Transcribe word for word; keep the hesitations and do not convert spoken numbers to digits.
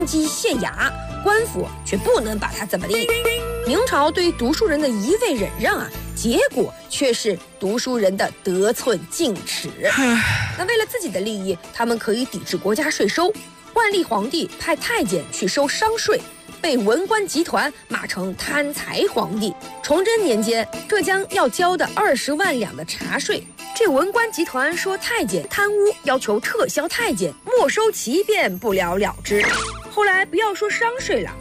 击县衙，官府却不能把他怎么地。明朝对读书人的一味忍让啊，结果却是读书人的得寸进尺。那为了自己的利益，他们可以抵制国家税收。万历皇帝派太监去收商税，被文官集团骂成贪财皇帝。崇祯年间，浙江要交的二十万两的茶税，这文官集团说太监贪污，要求撤销太监，没收其便，不了了之。后来不要说商税了，